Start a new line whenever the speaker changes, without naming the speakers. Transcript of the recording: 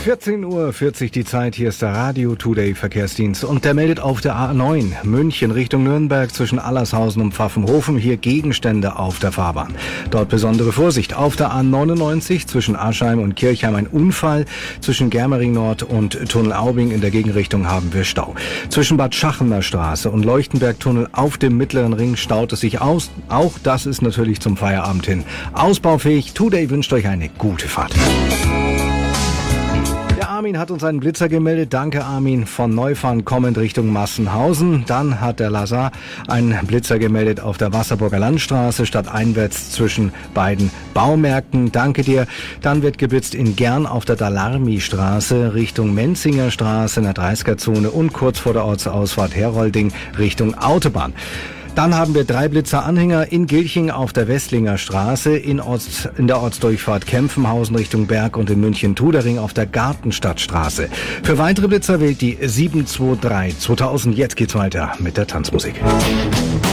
14:40 Uhr die Zeit, hier ist der Radio Today Verkehrsdienst und der meldet auf der A9 München Richtung Nürnberg zwischen Allershausen und Pfaffenhofen hier Gegenstände auf der Fahrbahn. Dort besondere Vorsicht. Auf der A99 zwischen Aschheim und Kirchheim ein Unfall. Zwischen Germering Nord und Tunnel Aubing in der Gegenrichtung haben wir Stau. Zwischen Bad Schachener Straße und Leuchtenberg-Tunnel auf dem Mittleren Ring staut es sich aus. Auch das ist natürlich zum Feierabend hin ausbaufähig. Today wünscht euch eine gute Fahrt. Armin hat uns einen Blitzer gemeldet. Danke, Armin. Von Neufahren kommend Richtung Massenhausen. Dann hat der Lazar einen Blitzer gemeldet auf der Wasserburger Landstraße, stadteinwärts zwischen beiden Baumärkten. Danke dir. Dann wird geblitzt in Gern auf der Dalarmi-Straße Richtung Menzinger Straße in der 30er-Zone und kurz vor der Ortsausfahrt Herolding Richtung Autobahn. Dann haben wir 3 Blitzer-Anhänger in Gilching auf der Westlinger Straße, in der Ortsdurchfahrt Kempfenhausen Richtung Berg und in München-Tudering auf der Gartenstadtstraße. Für weitere Blitzer wählt die 723 2000. Jetzt geht's weiter mit der Tanzmusik.